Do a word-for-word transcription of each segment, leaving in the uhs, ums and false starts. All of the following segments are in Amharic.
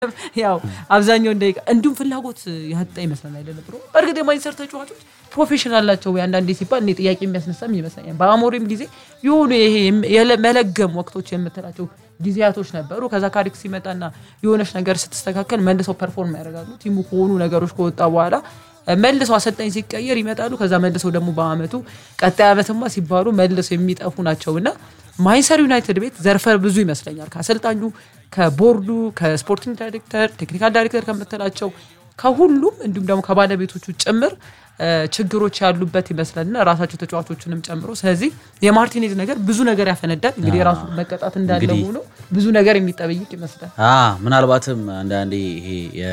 ያው አብዛኛው እንደይቀ እንዱም ፍላጎት ያጣ ይመስላል አይደለም ብሮ በርግጥ የማንቸስተር ተጫዋቾች ፕሮፌሽናል ናቸው አንዳንዴ ሲባል እኔ ጥያቄ የሚያስነሳም ይመስላል በአሞሪም ጊዜ ይሁን ይሄ የመለገም ወቅቶች የምትላቸው ጊዜያቶች ነበሩ ከዛ ካሪክ ሲመጣና የሆነች ነገር ስትስተካከል መልሰው ፐርፎርም ያደርጋሉ ቲሙ ሆኑ ነገሮች ከወጣ በኋላ መልሰው አሰልጣኝ ሲቀየር ይመጣሉ ከዛ መልሰው ደግሞ በአመቱ ቀጣይ አመትማ ሲባሉ መልሰው የሚጠፉ ናቸውና ማንቸስተር ዩናይትድ ቤት ዘርፈ ብዙ ይመስለኛል ከአሰልጣኙ ከቦርዱ ከስፖርቲንግ ዳይሬክተር ቴክኒካል ዳይሬክተር ከመተላቸው ከሁሉም እንዲሁም ደግሞ ከባለቤቶቹ ጭምር ችግሮች ያሉበት ይመስላልና ራሳቸው ተጫዋቾችንም ጨምሮ ስለዚህ የማርቲኔዝ ነገር ብዙ ነገር ያፈነዳል እንግዲህ ራሱ መቀጣት እንዳለ ሆኖ ብዙ ነገር የሚጠበይቅ ይመስላል አ ምናልባትም አንዳንዴ ይሄ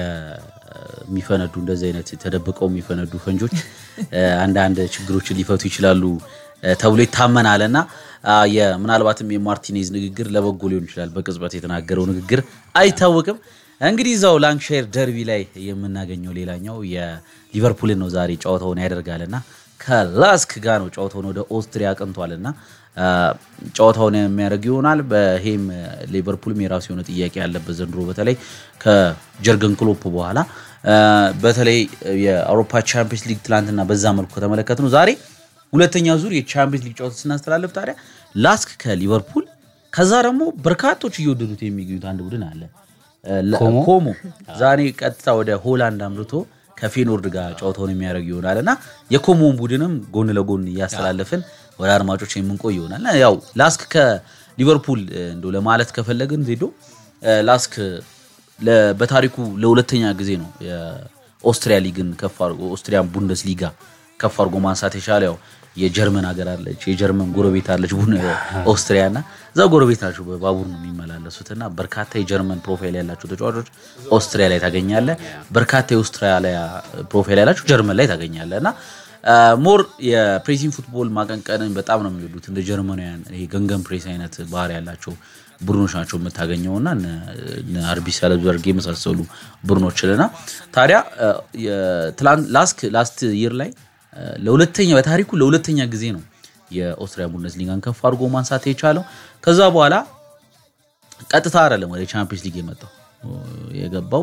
የሚፈነዱ እንደዚህ አይነት ተደብቀው የሚፈነዱ ፈንጆች አንዳንድ ችግሮችን ሊፈቱ ይችላሉ ተብሎ ይታመናልና የምናልባትም የማርቲኔዝ ንግግር ለበጎ ሊሆን ይችላል በቅጽበት የተናገረው ንግግር አይታወቅም እንግዲህ ዛው ላንክሻየር ደርቢ ላይ የምናገኘው ሌላኛው የሊቨርፑል ነው ዛሬ ጨዋታውን ያደርጋልና ከላስክ ጋር ነው ጨዋታውን ወደ ኦስትሪያ አቅንቷልና ጨዋታውን የሚያደርግ ይሆናል በሄም ሊቨርፑልም የራሱ የሆነ ጥያቄ ያለበት ዘንድሮ በተለይ ከጀርገን ክሎፕ በኋላ በተለይ የአውሮፓ ቻምፒየንስ ሊግ ትላንትና በዛ መልኩ ተመለከተነው ዛሬ ሁለተኛ ዙር የቻምፒየንስ ሊግ ጨዋታ ስናስተላልፍ ታዲያ ላስክ ከሊቨርፑል ከዛ ደግሞ በርካቶች እየወደዱት የሚገኙት አንድ ቡድን አለ ኮሞ ዛሬ ቀጥታ ወደ ሆላንድ አምርቶ ከፌኖርድ ጋር ጨዋታውን የሚያደርግ ይሆናልና የኮሞን ቡድንም ጎን ለጎን ያስተላልፈን ወደ አድማጮች የምንቆይ ይሆናል ያው ላስክ ከሊቨርፑል እንደው ለማለት ከፈለግን ዜዶ ላስክ በታሪኩ ለሁለተኛ ጊዜ ነው የኦስትሪያ ሊግን ከፋር ኦስትሪያን ቡንደስሊጋ ከፋርጎ ማንሳት የቻለው የጀርመን ሀገር አለች የጀርመን ጎረቤት አለች ቡን ኦስትሪያና እዛ ጎረቤት ናቸው በባቡር ነው የሚመላለሱትና በርካታ የጀርመን ፕሮፋይል ያላቸው ተጫዋቾች ኦስትሪያ ላይ ታገኛለ በርካታ የኦስትሪያ ፕሮፋይል ያላቸው ጀርመን ላይ ታገኛለና ሞር የፕሬሲንግ ፉትቦል ማቀንቀንን በጣም ነው የሚወዱት እንደ ጀርመናውያን ይሄ ገንገን ፕሬስ አይነት ባህሪ ያላቸው ቡድኖች ናቸው የምታገኘውና አርቢ ሳልዝበርግ የመሳሰሉ ቡድኖችና ታዲያ የትላንት ላስክ ላስት ይር ላይ ለሁለተኛ በታሪኩ ለሁለተኛ ጊዜ ነው የኦስትሪያ ቡንደስሊጋን ከፍ አድርጎ ማንሳት የቻለው ከዛ በኋላ ቀጥታ አይደለም ወደ ቻምፒየንስ ሊግ የመጣው የገባው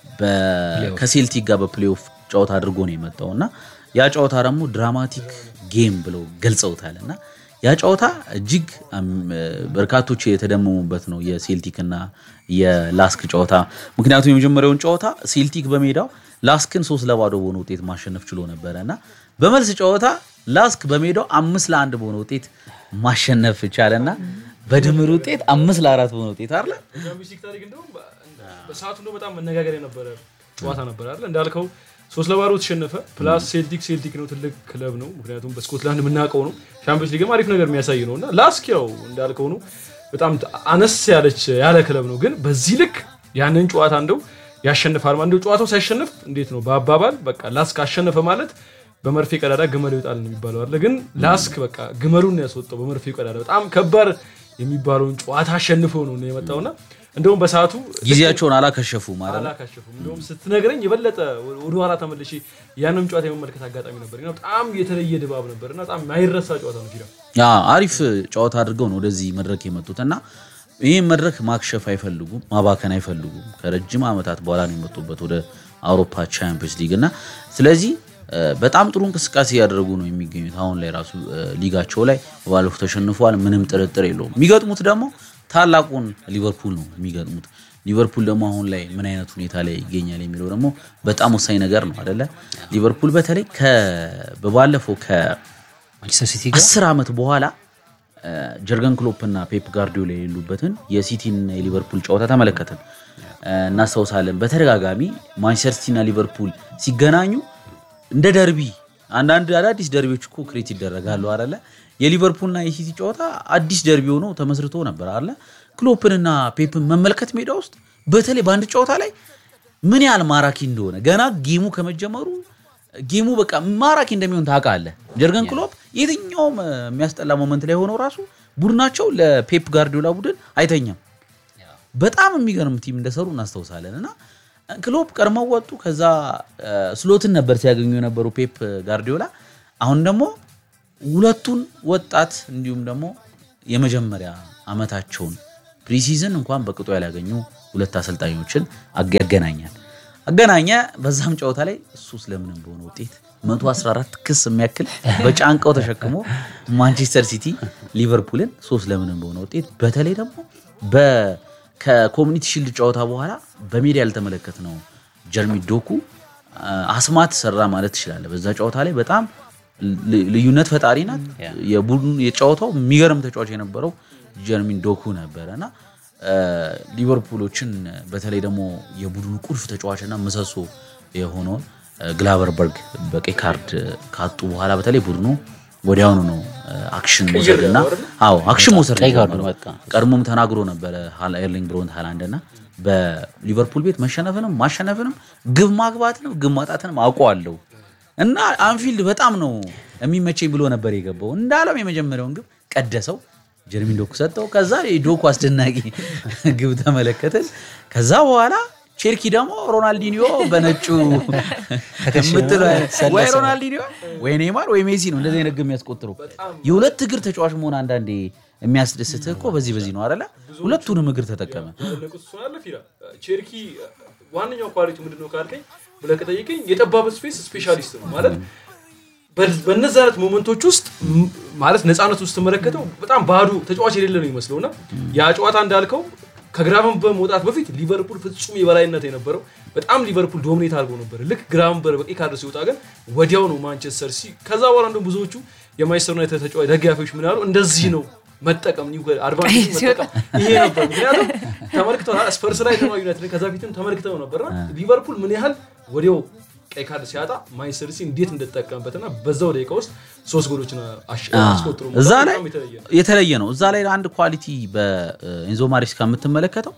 በከሴልቲክ ጋር በፕሌይኦፍ ጨዋታ አድርጎ ነው የመጣውና ያ ጨዋታ ደግሞ ድራማቲክ ጌም ብለው ገልጸውታልና ያ ጨዋታ እጅግ በርካቶች የተደመሙበት ነው የሴልቲክና የላስክ ጨዋታ ምክንያቱም የመጀመሪያውን ጨዋታ ሴልቲክ በሜዳው ላስክን ሶስት ለባዶ በሆነ ውጤት ማሸነፍ ችሎ ነበርና በመልስ ጨዋታ ላስክ በሜዳው አምስት ለአንድ በሆነ ውጤት ማሸነፍ ቻለና በድምር ውጤት አምስት ለአራት በሆነ ውጤት አይደል ሚስቲክ ታሪክ እንደው በሰዓቱ ነው በጣም መነጋገር የነበረ ጨዋታ ነበር አይደል እንዳልከው ሶስት ለባዶ ተሸነፈ ፕላስ ሴልቲክ ሴልቲክ ነው ትልቅ ክለብ ነው ምክንያቱም በስኮትላንድ ምናቀው ነው ቻምፒየንስ ሊግ ማሪፍ ነገር የሚያሳይ ነውና ላስክ ያው እንዳልከው ነው በጣም አነስ ያለች ያለ ክለብ ነው ግን በዚህ ልክ ያንን ጨዋታ እንደው ያሸንፋል ማለት ነው ጨዋታው ሳይሸነፍ እንዴት ነው በአባባል በቃ ላስክ አሸነፈ ማለት በመርፌ ቀዳዳ ግመል ይወጣል ነው የሚባለው አይደል ግን ላስክ በቃ ግመሉን ያስወጣው በመርፌ ቀዳዳ በጣም ከባድ የሚባለውን ጨዋታ አሸንፎ ነው የመጣውና እንደውም በሰዓቱ ጊዜያቸውን አላከሸፉ ማለት አላከሸፉ እንደውም ስትነግረኝ የበለጠ ወደ ኋላ ተመልሼ ያንንም ጨዋታ የመመልከት አጋጣሚ ነበርና በጣም የተለየ ድባብ ነበርና በጣም ማይረሳ ጨዋታ ነው ፊራ ያ አሪፍ ጨዋታ አድርገው ነው ወደዚህ መድረክ የመጡትና ይሄ መድረክ ማክሸፍ አይፈልጉም ማባከን አይፈልጉም ከረጅም አመታት በኋላ ነው የመጡበት ወደ አውሮፓ ቻምፒየንስ ሊግና ስለዚህ በጣም ጥሩ እንቅስቃሴ ያደረጉ ነው የሚገኙት አሁን ላይ ራሱ ሊጋቸው ላይ ባለፈው ተሸንፈዋል ምንም ጥርጥር የለውም የሚገጥሙት ደግሞ ታላቁን ሊቨርፑል ነው የሚገጥሙት ሊቨርፑል ደግሞ አሁን ላይ ምን አይነት ሁኔታ ላይ ይገኛል የሚለው ደግሞ በጣም ወሳኝ ነገር ነው አይደለ ሊቨርፑል በተለይ ከበባለፈው ከማንቸስተር ሲቲ ጋር አስር አመት በኋላ ጀርገን ክሎፕ እና ፔፕ ጋርዲዮላ የሉበትን የሲቲን የሊቨርፑል ጨዋታ ተመለከተን እናስተውሳለን በተደጋጋሚ ማንቸስተር ሲቲ እና ሊቨርፑል ሲገናኙ እንደ ደርቢ አንዳንድ አዳዲስ ደርቢዎች እኮ ክሬት ይደረጋሉ አይደለ የሊቨርፑልና የሲቲ ጨዋታ አዲስ ደርቢ ሆኖ ተመስርቶ ነበር አይደለ ክሎፕንና ፔፕን መመልከት ሜዳ ውስጥ በተለይ በአንድ ጨዋታ ላይ ምን ያህል ማራኪ እንደሆነ ገና ጌሙ ከመጀመሩ ጌሙ በቃ ማራኪ እንደሚሆን ታውቃለህ ጀርገን ክሎፕ የትኛውም የሚያስጠላ ሞመንት ላይ ሆኖ ራሱ ቡድናቸው ለፔፕ ጋርዲዮላ ቡድን አይተኛም በጣም የሚገርም ቲም እንደሰሩ እናስተውሳለንና ክሎፕ ቀርመው ወጡ ከዛ ስሎትን ነበር ሲያገኙ የነበሩ ፔፕ ጋርዲዮላ አሁን ደግሞ ሁለቱን ወጣት እንዲሁም ደግሞ የመጀመሪያ አመታቸውን ፕሪሲዝን እንኳን በቅጡ ያላገኙ ሁለት አሰልጣኞችን ያገናኛል አገናኘ በዛም ጨዋታ ላይ እሱ ስለምንም በሆነ ውጤት መቶ አስራ አራት ክስ የሚያክል በጫንቃው ተሸክሞ ማንቸስተር ሲቲ ሊቨርፑልን ሶስት ለምንም በሆነ ውጤት በተለይ ደግሞ በ ከኮሚኒቲ ሺልድ ጨዋታ በኋላ በሜዳ ያልተመለከተነው ጀርሚ ዶኩ አስማት ሰራ ማለት ይችላል በዛ ጨዋታ ላይ በጣም ልዩነት ፈጣሪ ናት የቡድኑ የጨዋታው የሚገርም ተጫዋች የነበረው ጀርሚ ዶኩ ነበርና ሊቨርፑሎችን በተለይ ደግሞ የቡድኑ ቁልፍ ተጫዋችና መሰሶ የሆነው ግላቨርበርግ በቀይ ካርድ ካጡ በኋላ በተለይ ቡድኑ ወዲያውኑ ነው አክሽን ወሰደና አዎ አክሽን ወሰደ ቀይ ካርድ ነው በቃ ቀድሞም ተናግሮ ነበር ኤርሊንግ ብራውት ሃላንድና በሊቨርፑል ቤት መሸነፍንም ማሸነፍንም ግብ ማግባትንም ግብ ማጣትንም አውቀዋለሁ እና አንፊልድ በጣም ነው የሚመቸኝ ብሎ ነበር የገባው እንዳለም የመጀመሪያውን ግብ ቀደሰው ጀርሚ ዶኩ ሰጠው ከዛ ዶኩ አስደናቂ ግብ ተመለከተ ከዛ በኋላ ቼልሲ ደግሞ ሮናልዲኒዮ በነጩ ከተምጥለ ወይ ሮናልዲኒዮ ወይ ኔይማር ወይ ሜሲ ነው እንደዚህ ነገር የሚያስቆጥሩ የሁለት እግር ተጫዋች መሆን አንዳንዴ የሚያስደስት እኮ በዚህ በዚህ ነው አይደለ ሁለቱንም እግር ተጠቀመ ቼልሲ ዋንኛው ኳሊቲ ምንድነው ካልከኝ ብለህ ጠይቀኝ የጠባብ ስፔስ ስፔሻሊስት ነው ማለት በነዛነት ሞመንቶች ውስጥ ማለት ነፃነት ውስጥ ተመለከተው በጣም ባዶ ተጫዋች የሌለ ነው ይመስለውና ያ ጨዋታ እንዳልከው ከግራቨንበር መውጣት በፊት ሊቨርፑል ፍጹም የበላይነት የነበረው በጣም ሊቨርፑል ዶሚኔት አድርጎ ነበር ልክ ግራቨንበር በቀይ ካርድ ሲወጣ ግን ወዲያው ነው ማንቸስተር ሲቲ ከዛ በኋላ እንደው ብዙዎቹ የማንቸስተር ዩናይትድ ተጫዋች ደጋፊዎች ምን ያሉ እንደዚህ ነው መጠቀም ኒው አድቫንቴጅ መጠቀም ይሄ ነበር ምክንያቱም ተመልክተው ስፐርስ ላይ ተማው ዩናይትድ ከዛ ፊትም ተመልክተው ነበርና ሊቨርፑል ምን ያህል ወዲያው ቀይ ካርድ ሲያጣ ማንቸስተር ሲቲ እንዴት እንደተጠቀመበትና በዛው ደቂቃ ውስጥ ሶስት ጎሎችን አስቆጥሮ እዛ ላይ የተለየ ነው እዛ ላይ አንድ ኳሊቲ በኤንዞ ማሬስካ የምትመለከተው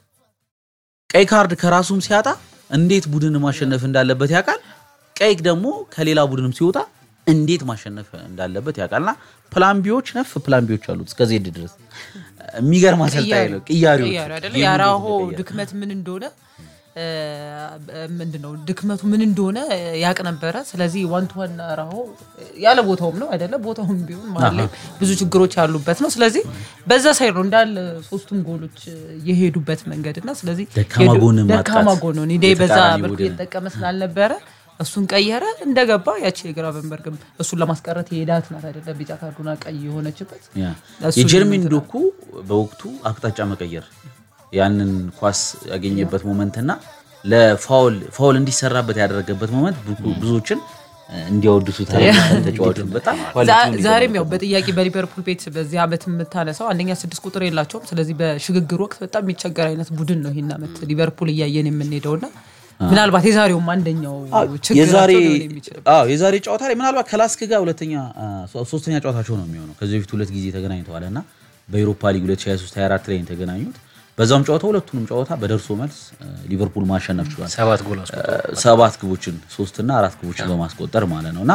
ቀይ ካርድ ከራሱም ሲያጣ እንዴት ቡድን ማሸነፍ እንዳለበት ያውቃል ቀይ ደግሞ ከሌላ ቡድንም ሲወጣ እንዴት ማሸነፍ እንዳለበት ያውቃልና ፕላን ቢዎች ነፍ ፕላን ቢዎች አሉት እስከ ዜድ ድረስ የሚገርም አሰልጣኝ ነው ቅያሪው አይደለ ያራሆ ድክመት ምን እንደሆነ ምንድነው ድክመቱ ምን እንደሆነ ያቅ ነበር ስለዚህ ዋን ቱ ዋን አራሆ ያለ ቦታውም ነው አይደለ ቦታውም ቢሆን ማለት ብዙ ችግሮች ያሉበት ነው ስለዚህ በዛ ሳይድ ነው እንዳል ሶስቱም ጎሎች የሄዱበት መንገድና ስለዚህ ደካማ ጎን ነው እንዴ በዛ በርኩ የተጠቀመ ስላልነበረ እሱን ቀየረ እንደገባ ያቺ የግራቨንበርግም እሱን ለማስቀረት የሄዳት ናት አይደለ ቢጫ ካርዱና ቀይ የሆነችበት የጀርሚን ዶኩ በወቅቱ አቅጣጫ መቀየር ያንን ኳስ ያገኘበት ሞመንትና ለፋውል ፋውል እንዲሰራበት ያደረገበት ሞመንት ብዙዎችን እንዲያወድሱ ተጫዋቹ በጣም ኳሊቲ ዛሬም ያው በጥያቄ በሊቨርፑል ቤት በዚህ አመት የምታነሳው አንደኛ ስድስት ቁጥር የላቸውም ስለዚህ በሽግግር ወቅት በጣም የሚቸገር አይነት ቡድን ነው ይሄን አመት ሊቨርፑል እያየን የምንሄደውና ምናልባት የዛሬው አንደኛው ችግር የዛሬ አዎ የዛሬ ጨዋታ ላይ ምናልባት ከላስክ ጋር ሁለተኛ ሶስተኛ ጨዋታቸው ነው የሚሆነው ከዚህ በፊት ሁለት ጊዜ ተገናኝተዋልና በዩሮፓ ሊግ ሁለት ሺህ ሃያ ሶስት ሃያ አራት ላይ ተገናኙት በዛም ጨዋታ ሁለቱንም ጨዋታ በደርሶ መልስ ሊቨርፑል ማሸነፍ ችሏል ሰባት ጎል አስቆጥሯል ሰባት ግቦችን ሶስት እና አራት ግቦችን በማስቆጠር ማለት ነውና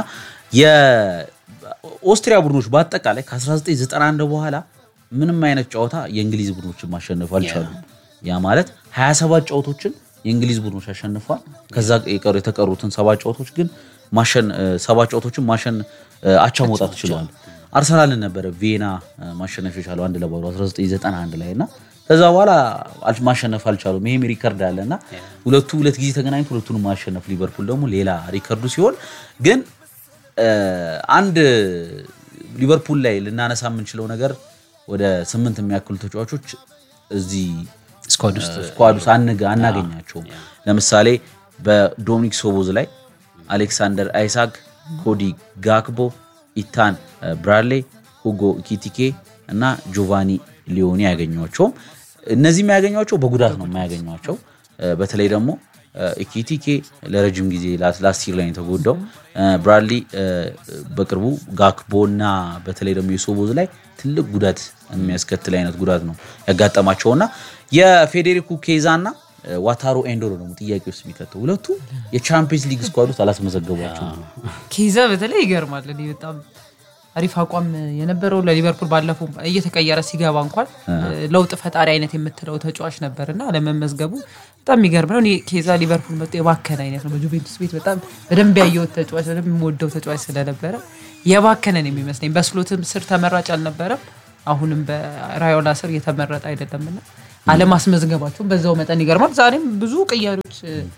የኦስትሪያ ቡድኖች በአጠቃላይ ከ1991 በኋላ ምንም አይነት ጨዋታ የእንግሊዝ ቡድኖችን ማሸነፍ አልቻሉም ያ ማለት ሃያ ሰባት ጨዋታዎችን የእንግሊዝ ቡድኖች አሸንፈዋል ከዛ የቀሩ የተቀሩትን ሰባት ጨዋታዎች ግን ማሸን ሰባት ጨዋታዎችን ማሸን አቻ መውጣት ይችላል አርሰናልን ነበር ቪየና ማሸነፍ የቻለው አንድ ለባዶ አስራ ዘጠኝ ዘጠና አንድ ላይና ከዛ በኋላ ማሸነፍ አልቻሉም ይሄም ሪከርድ አለና ሁለቱ ሁለት ጊዜ ተገናኝተው ሁለቱንም ማሸነፍ ሊቨርፑል ደግሞ ሌላ ሪከርዱ ሲሆን ግን አንድ ሊቨርፑል ላይ ልናነሳ የምንችለው ነገር ወደ ስምንት የሚያክሉ ተጫዋቾች እዚህ ስኳድ ውስጥ ስኳድ ውስጥ አናገኛቸው ለምሳሌ በዶሚኒክ ሶቦዝ ላይ አሌክሳንደር አይሳክ ኮዲ ጋክቦ ኢታን ብራድሌ ሁጎ ኢኪቲኬ እና ጆቫኒ ሊዮኒ ያገኙዋቸው እነዚህ የሚያገኙዋቸው በጉዳት ነው የማያገኙዋቸው በተለይ ደግሞ ኢኪቲኬ ለረጅም ጊዜ ላስቲር ላይ ተጎዳው ብራድሊ በቅርቡ ጋክቦና በተለይ ደግሞ የሶቦዝ ላይ ትልቅ ጉዳት የሚያስከትል አይነት ጉዳት ነው ያጋጠማቸውና የፌዴሪኮ ኬዛና ዋታሮ ኤንዶሮ ነው ጥያቄ ውስጥ የሚከተው ሁለቱ የቻምፒየንስ ሊግ ስኳድ ውስጥ አላስመዘገቧቸው ኬዛ በተለይ ይገርማል ለኔ በጣም አሪፍ አቋም የነበረው ለሊቨርፑል ባለፈው እየተቀየረ ሲገባ እንኳን ለውጥ ፈጣሪ አይነት የምትለው ተጫዋች ነበርና ለመመዝገቡ በጣም የሚገርም ነው እኔ ኬዛ ሊቨርፑል መጥቶ የባከነ አይነት ነው በጁቬንቱስ ቤት በጣም በደንብ ያየው ተጫዋች በደንብ የምወደው ተጫዋች ስለነበረ የባከነን የሚመስለኝ በስሎትም ስር ተመራጭ አልነበረም አሁንም በራዮላ ስር የተመረጠ አይደለምና አለማስመዝገባቸው በዛው መጠን ይገርማል ዛሬም ብዙ ቅያሮች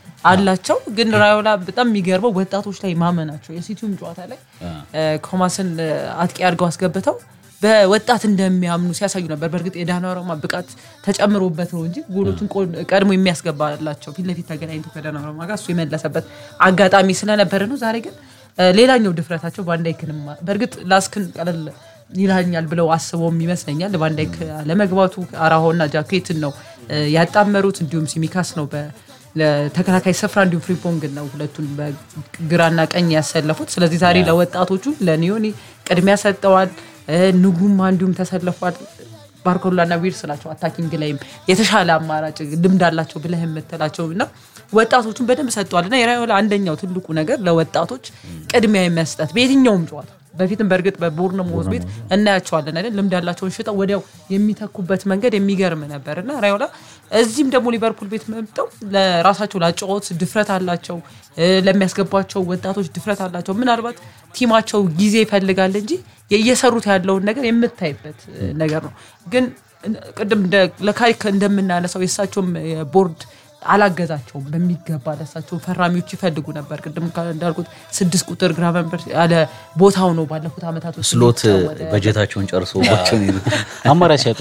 አላቸው ግን ራዮላ በጣም የሚገርመው ወጣቶች ላይ ማመናቸው የሲቲውም ጨዋታ ላይ ኮማስን አጥቂ አድርገው አስገብተው በወጣት እንደሚያምኑ ሲያሳዩ ነበር በርግጥ የዳናሮማ ብቃት ተጨምሮበት ነው እንጂ ጎሎችን ቀድሞ የሚያስገባላቸው ፊት ለፊት ተገናኝቶ ከዳናሮማ ጋር እሱ የመለሰበት አጋጣሚ ስለነበር ነው ዛሬ ግን ሌላኛው ድፍረታቸው ቫንዳይክንም በርግጥ ላስክን ቀለል ይላኛል ብለው አስበውም ይመስለኛል ቫንዳይክ ለመግባቱ አራሆና ጃኬትን ነው ያጣመሩት እንዲሁም ሲሚካስ ነው ለተከላካይ ስፍራ እንዲሁም ፍሪፖንግ ነው ሁለቱን በግራና ቀኝ ያሰለፉት ስለዚህ ዛሬ ለወጣቶቹ ለኒዮኒ ቅድሚያ ሰጠዋል ንጉም አንዱም ተሰልፏል ባርኮላና ዊርስ ናቸው አታኪንግ ላይም የተሻለ አማራጭ ልምድ አላቸው ብለህ የምትላቸውና ወጣቶቹን በደንብ ሰጥቷልና የራዮላ አንደኛው ትልቁ ነገር ለወጣቶች ቅድሚያ መስጠት በየትኛውም ጨዋታ በፊትም በርግጥ በቦርነሞዝ ቤት እናያቸዋለን አይደል ልምድ ያላቸውን ሽጣው ወዲያው የሚተኩበት መንገድ የሚገርም ነበርና ራዮላ እዚህም ደግሞ ሊቨርፑል ቤት መምጣው ለራሳቸው ላጫወት ድፍረት አላቸው ለሚያስገባቸው ወጣቶች ድፍረት አላቸው ምናልባት ቲማቸው ጊዜ ይፈልጋል እንጂ የየሰሩት ያለውን ነገር የምታይበት ነገር ነው ግን ቅድም ለካሪክ እንደምናነሳው የሳቸውም ቦርድ አላገዛቸው በሚገባ ለሳቸው ፈራሚዎች ይፈልጉ ነበር ቅድም እንዳልኩት ስድስት ቁጥር ግራቨንበር ያለ ቦታው ነው ባለፉት አመታት ስሎት በጀታቸውን ጨርሶባቸው ነው አማራጭ ያጡ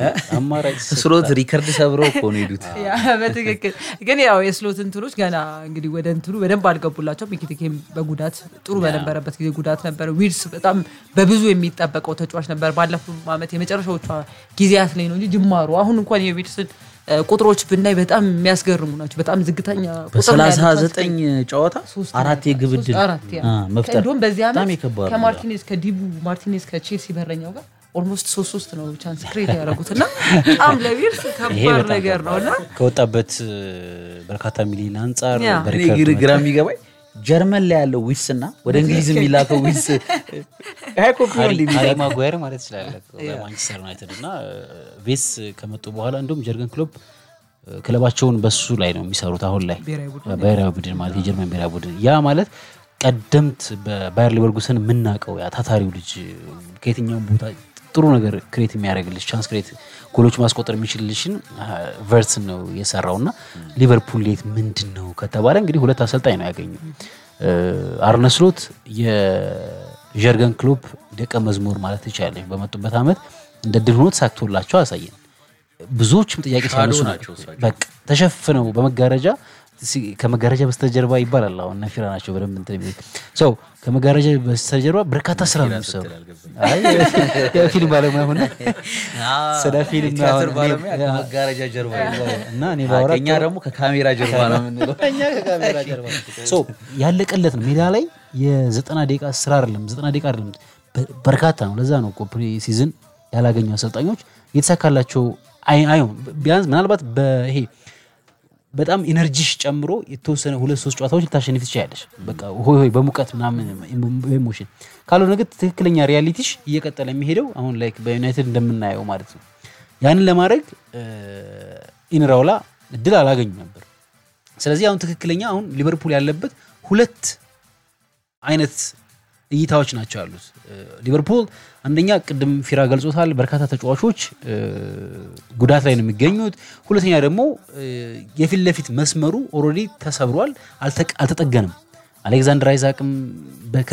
አማራጭ ስሎት ሪከርድ ሰብረው እኮ ነው ሄዱት ያ በትክክል ግን ያው የስሎት እንትኖች ገና እንግዲህ ወደ እንትኑ በደንብ አልገቡላቸው ሚኪቲኬም በጉዳት ጥሩ በነበረበት ጊዜ ጉዳት ነበር ዊርስ በጣም በብዙ የሚጠበቀው ተጫዋች ነበር ባለፉት አመት የመጨረሻዎቹ ጊዜያት ላይ ነው እንጂ ጅማሩ አሁን እንኳን የዊርስን ቁጥሮች ብናይ በጣም የሚያስገርሙ ናቸው በጣም ዝግተኛ ቁጥር ሰላሳ ዘጠኝ ጨዋታ አራት የግብ ዕድል መፍጠር እንደውም በዚህ አመት ከማርቲኔዝ ከዲቡ ማርቲኔዝ ከቼልሲ በረኛው ጋር ኦልሞስት ሶስት ሶስት ነው ቻንስ ክሬት ያደረጉትና በጣም ለዊርስ ከባድ ነገር ነውና ከወጣበት በርካታ ሚሊዮን አንፃር በሪከርድ ግራም ይገባይ ጀርመን ላይ ያለው ዊስና ወደ እንግሊዝ የሚላከው ዊስ ሃይኮፒ ሃሪ ማጓየር ማለት ይችላል በማንቸስተር ዩናይትድ እና ቬስ ከመጡ በኋላ እንደውም ጀርገን ክለብ ክለባቸውን በሱ ላይ ነው የሚሰሩት አሁን ላይ በባየር ቡድን ማለት የጀርመን ባየር ቡድን ያ ማለት ቀደምት በባየር ሊቨርኩሰን ምናቀው ያ ታታሪው ልጅ ከየትኛው ቦታ ጥሩ ነገር ክሬት የሚያደርግልሽ ቻንስ ክሬት ጎሎች ማስቆጠር የሚችልልሽን ቨርስ ነው የሰራውና ሊቨርፑል ሌት ምንድነው ከተባለ እንግዲህ ሁለት አሰልጣኝ ነው ያገኘው አርነ ስሎት የጀርገን ክሎፕ ደቀ መዝሙር ማለት ይቻላል በመጡበት አመት እንደ ድል ሆኖ ተሳክቶላቸው አሳየን ብዙዎችም ጥያቄ ሲያነሱ ናቸው በቃ ተሸፍነው በመጋረጃ ከመጋረጃ በስተጀርባ ይባላል አሁን ነፊራ ናቸው በደንብ እንትን የሚል ሶ ከመጋረጃ በስተጀርባ በርካታ ስራ ነው የሚሰሩ አይ የፊልም ባለሙያ ሆነ ስለ ፊልም ባለሙያ ከመጋረጃ ጀርባ እና እኔ ባወራ እኛ ደግሞ ከካሜራ ጀርባ ነው የምንለው እኛ ከካሜራ ጀርባ ሶ ያለቀለት ነው ሜዳ ላይ የዘጠና ደቂቃ ስራ አይደለም ዘጠና ደቂቃ አይደለም በርካታ ነው ለዛ ነው እኮ ፕሪ ሲዝን ያላገኙ አሰልጣኞች የተሳካላቸው አይ አይ ቢያንስ ምናልባት በይሄ በጣም ኢነርጂሽ ጨምሮ የተወሰነ ሁለት ሶስት ጨዋታዎች ልታሸንፍ ትችያለሽ በቃ ሆይ ሆይ በሙቀት ምናምን ኢሞሽን ካለው ነገር ትክክለኛ ሪያሊቲሽ እየቀጠለ የሚሄደው አሁን ላይክ በዩናይትድ እንደምናየው ማለት ነው ያንን ለማድረግ ኢንራውላ እድል አላገኙ ነበር ስለዚህ አሁን ትክክለኛ አሁን ሊቨርፑል ያለበት ሁለት አይነት እይታዎች ናቸው ያሉት ሊቨርፑል አንደኛ ቅድም ፊራ ገልጾታል በርካታ ተጫዋቾች ጉዳት ላይ ነው የሚገኙት ሁለተኛ ደግሞ የፊት ለፊት መስመሩ ኦሬዲ ተሰብሯል አልተጠገነም አሌክዛንደር አይዛክም